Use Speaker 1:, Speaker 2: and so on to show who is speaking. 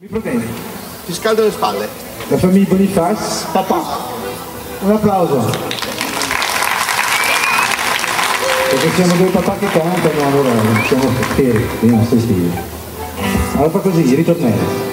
Speaker 1: problemi.
Speaker 2: Ti scaldo le spalle.
Speaker 1: La famiglia Bonifaz,
Speaker 2: Papà.
Speaker 1: un applauso. Perché siamo due papà che cantano, allora siamo fieri dei nostri stili. Allora fa così, ritornello.